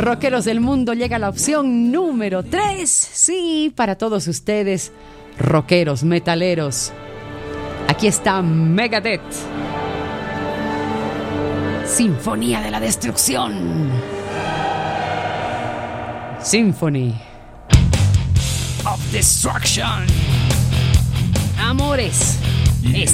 Rockeros del mundo, llega la opción número 3. Sí, para todos ustedes, rockeros, metaleros. Aquí está Megadeth. Sinfonía de la Destrucción. Symphony of Destruction. Amores.